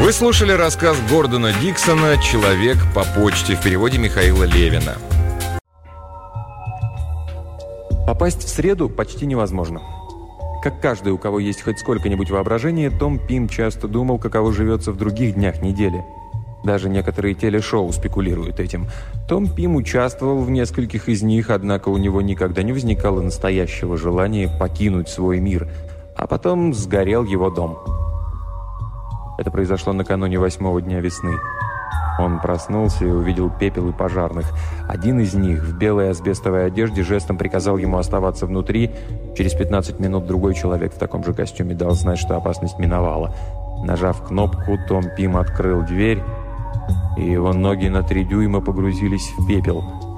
Вы слушали рассказ Гордона Диксона «Человек по почте» в переводе Михаила Левина. Попасть в среду почти невозможно. Как каждый, у кого есть хоть сколько-нибудь воображения, Том Пим часто думал, каково живется в других днях недели. Даже некоторые телешоу спекулируют этим. Том Пим участвовал в нескольких из них, однако у него никогда не возникало настоящего желания покинуть свой мир, а потом сгорел его дом. Это произошло накануне 8-го дня весны. Он проснулся и увидел пепел и пожарных. Один из них в белой асбестовой одежде жестом приказал ему оставаться внутри. Через 15 минут другой человек в таком же костюме дал знать, что опасность миновала. Нажав кнопку, Том Пим открыл дверь, и его ноги на 3 дюйма погрузились в пепел.